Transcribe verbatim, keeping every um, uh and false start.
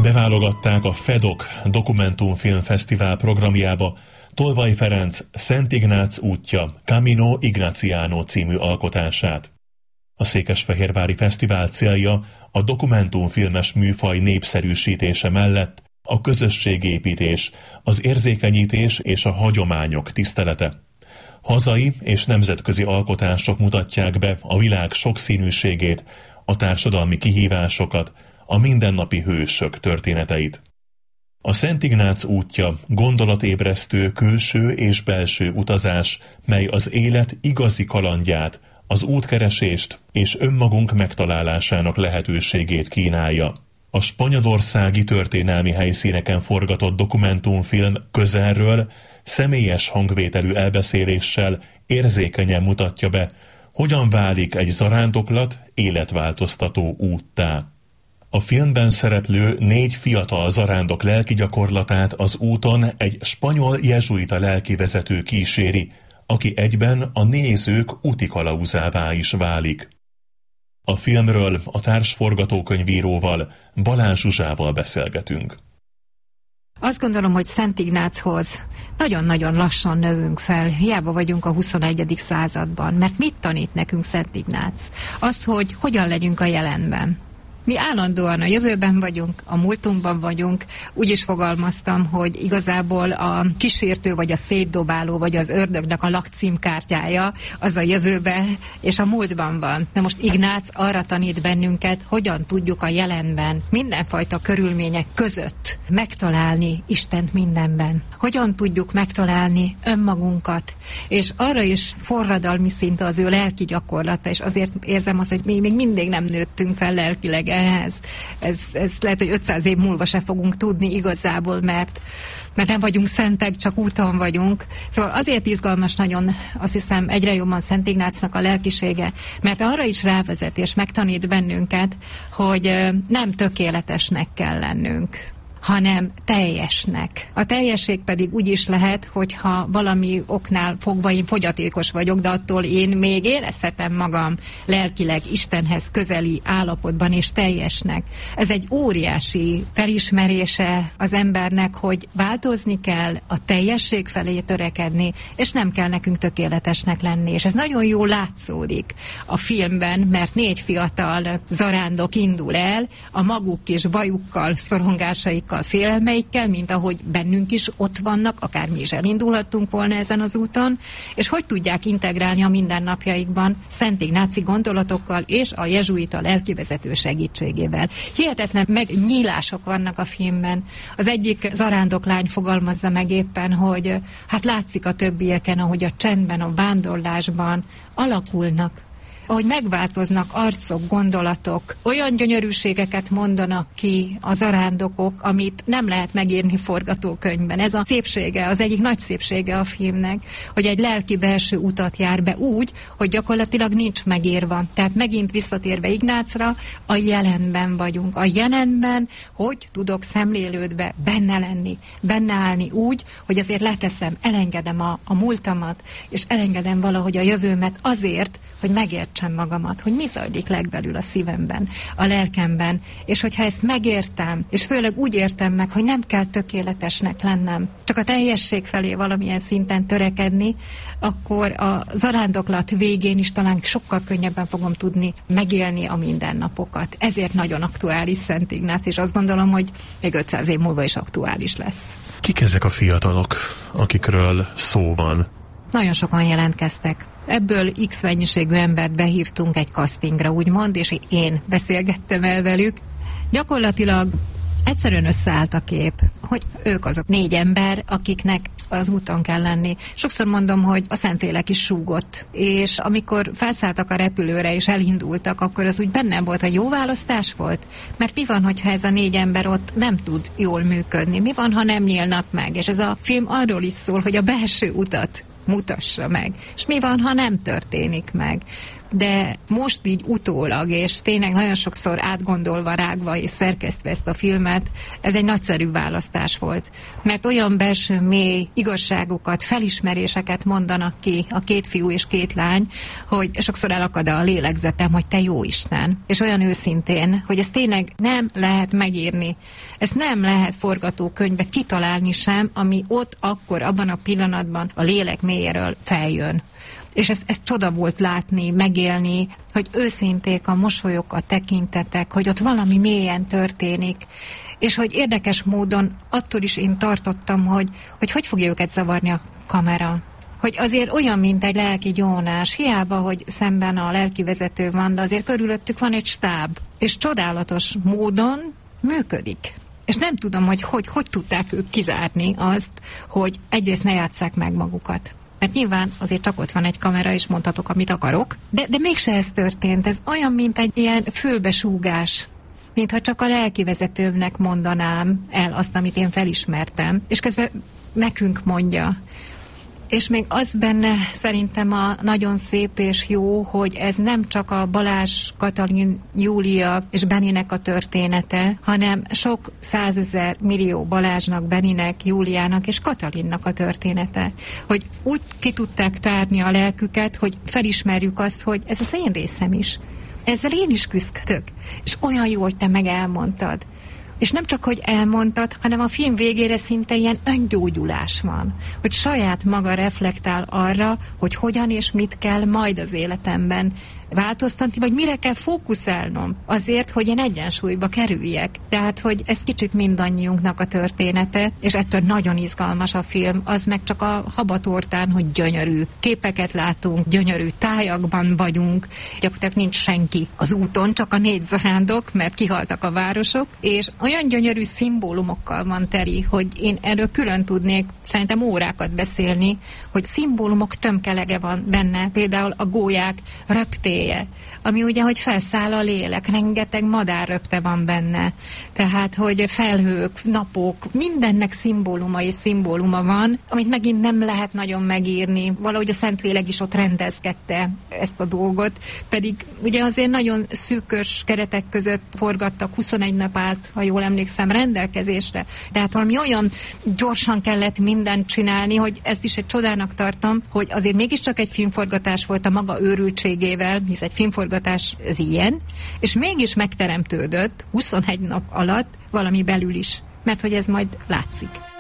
Beválogatták a Fedok dokumentumfilmfesztivál programjába Tolvaj Ferenc Szent Ignác útja Camino Ignaciano című alkotását. A székesfehérvári fesztivál célja a dokumentumfilmes műfaj népszerűsítése mellett a közösségépítés, az érzékenyítés és a hagyományok tisztelete. Hazai és nemzetközi alkotások mutatják be a világ sokszínűségét, a társadalmi kihívásokat, a mindennapi hősök történeteit. A Szent Ignác útja gondolatébresztő külső és belső utazás, mely az élet igazi kalandját, az útkeresést és önmagunk megtalálásának lehetőségét kínálja. A spanyolországi történelmi helyszíneken forgatott dokumentumfilm közelről, személyes hangvételű elbeszéléssel érzékenyen mutatja be, hogyan válik egy zarándoklat életváltoztató úttá. A filmben szereplő négy fiatal zarándok lelki gyakorlatát az úton egy spanyol jezsuita lelkivezető kíséri, aki egyben a nézők útikalauzává is válik. A filmről a társforgatókönyvíróval, Balázs Zsuzsával beszélgetünk. Azt gondolom, hogy Szent Ignáchoz nagyon-nagyon lassan növünk fel, hiába vagyunk a huszonegyedik században, mert mit tanít nekünk Szent Ignác? Az, hogy hogyan legyünk a jelenben. Mi állandóan a jövőben vagyunk, a múltunkban vagyunk. Úgy is fogalmaztam, hogy igazából a kísértő, vagy a szétdobáló, vagy az ördögnek a lakcímkártyája az a jövőbe és a múltban van. Na most Ignác arra tanít bennünket, hogyan tudjuk a jelenben, mindenfajta körülmények között megtalálni Istent mindenben. Hogyan tudjuk megtalálni önmagunkat, és arra is forradalmi szinte az ő lelki gyakorlata, és azért érzem azt, hogy mi még mindig nem nőttünk fel lelkileg ehhez. Ez, ez lehet, hogy ötszáz év múlva se fogunk tudni igazából, mert, mert nem vagyunk szentek, csak úton vagyunk. Szóval azért izgalmas nagyon, azt hiszem, egyre jobban Szent Ignácnak a lelkisége, mert arra is rávezet és megtanít bennünket, hogy nem tökéletesnek kell lennünk, hanem teljesnek. A teljesség pedig úgy is lehet, hogyha valami oknál fogva én fogyatékos vagyok, de attól én még érezhetem magam lelkileg Istenhez közeli állapotban és teljesnek. Ez egy óriási felismerése az embernek, hogy változni kell, a teljesség felé törekedni, és nem kell nekünk tökéletesnek lenni. És ez nagyon jól látszódik a filmben, mert négy fiatal zarándok indul el, a maguk kis bajukkal, szorongásaikkal, félelmeikkel, mint ahogy bennünk is ott vannak, akár mi is elindulhattunk volna ezen az úton, és hogy tudják integrálni a mindennapjaikban Szent Ignáci gondolatokkal és a jezsuita lelkivezető segítségével. Hihetetlen megnyílások vannak a filmben. Az egyik zarándoklány fogalmazza meg éppen, hogy hát látszik a többieken, ahogy a csendben, a vándorlásban alakulnak, ahogy megváltoznak arcok, gondolatok, olyan gyönyörűségeket mondanak ki a zarándokok, amit nem lehet megírni forgatókönyvben. Ez a szépsége, az egyik nagy szépsége a filmnek, hogy egy lelki belső utat jár be úgy, hogy gyakorlatilag nincs megírva. Tehát megint visszatérve Ignácra, a jelenben vagyunk. A jelenben, hogy tudok szemlélődve benne lenni, benne állni úgy, hogy azért leteszem, elengedem a, a múltamat, és elengedem valahogy a jövőmet azért, hogy megértsem magamat, hogy mi zajlik legbelül a szívemben, a lelkemben, és hogyha ezt megértem, és főleg úgy értem meg, hogy nem kell tökéletesnek lennem, csak a teljesség felé valamilyen szinten törekedni, akkor a zarándoklat végén is talán sokkal könnyebben fogom tudni megélni a mindennapokat. Ezért nagyon aktuális Szent Ignác, és azt gondolom, hogy még ötszáz év múlva is aktuális lesz. Kik ezek a fiatalok, akikről szó van? Nagyon sokan jelentkeztek. Ebből X mennyiségű embert behívtunk egy castingra, úgymond, és én beszélgettem el velük. Gyakorlatilag egyszerűen összeállt a kép, hogy ők azok négy ember, akiknek az úton kell lenni. Sokszor mondom, hogy a Szentlélek is súgott, és amikor felszálltak a repülőre és elindultak, akkor az úgy bennem volt, hogy jó választás volt? Mert mi van, hogyha ez a négy ember ott nem tud jól működni? Mi van, ha nem nyílnak meg? És ez a film arról is szól, hogy a belső utat mutassa meg. És mi van, ha nem történik meg? de most így utólag, és tényleg nagyon sokszor átgondolva, rágva és szerkesztve ezt a filmet, ez egy nagyszerű választás volt. Mert olyan belső mély igazságokat, felismeréseket mondanak ki a két fiú és két lány, hogy sokszor elakad a lélegzetem, hogy te jó Isten. És olyan őszintén, hogy ezt tényleg nem lehet megírni. Ezt nem lehet forgatókönyvbe kitalálni sem, ami ott akkor, abban a pillanatban a lélek mélyéről feljön. És ez, ez csoda volt látni, megélni, hogy őszinték a mosolyok, a tekintetek, hogy ott valami mélyen történik, és hogy érdekes módon attól is én tartottam, hogy hogy, hogy fogja őket zavarni a kamera. Hogy azért olyan, mint egy lelki gyónás, hiába, hogy szemben a lelkivezető van, de azért körülöttük van egy stáb, és csodálatos módon működik. És nem tudom, hogy hogy, hogy tudták ők kizárni azt, hogy egyrészt ne játsszák meg magukat. Mert nyilván azért csak ott van egy kamera, és mondhatok, amit akarok, de, de mégse ez történt. Ez olyan, mint egy ilyen fülbesúgás, mintha csak a lelkivezetőmnek mondanám el azt, amit én felismertem, és közben nekünk mondja. És még az benne szerintem a nagyon szép és jó, hogy ez nem csak a Balázs, Katalin, Júlia és Beninek a története, hanem sok százezer millió Balázsnak, Beninek, Júliának és Katalinnak a története. Hogy úgy ki tudták tárni a lelküket, hogy felismerjük azt, hogy ez az én részem is. Ezzel én is küzdök. És olyan jó, hogy te meg elmondtad. És nem csak, hogy elmondtad, hanem a film végére szinte ilyen öngyógyulás van. Hogy saját maga reflektál arra, hogy hogyan és mit kell majd az életemben változtatni, vagy mire kell fókuszálnom azért, hogy én egyensúlyba kerüljek. Tehát, hogy ez kicsit mindannyiunknak a története, és ettől nagyon izgalmas a film, az meg csak a habatortán, hogy gyönyörű képeket látunk, gyönyörű tájakban vagyunk, gyakorlatilag nincs senki az úton, csak a négy zarándok, mert kihaltak a városok, és olyan gyönyörű szimbólumokkal van teri, hogy én erről külön tudnék szerintem órákat beszélni, hogy szimbólumok tömkelege van benne, például a gólyák röptéje, ami ugye, hogy felszáll a lélek, rengeteg madárröpte van benne, tehát, hogy felhők, napok, mindennek szimbóluma és szimbóluma van, amit megint nem lehet nagyon megírni, valahogy a Szentlélek is ott rendezgette ezt a dolgot, pedig ugye azért nagyon szűkös keretek között forgattak, huszonegy nap állt, ha jól emlékszem, rendelkezésre, tehát valami olyan gyorsan kellett mindent csinálni, hogy ezt is egy csodának tartom, hogy azért mégiscsak egy filmforgatás volt a maga őrültségével, hisz egy filmforgatás ez ilyen, és mégis megteremtődött huszonegy nap alatt valami belül is, mert hogy ez majd látszik.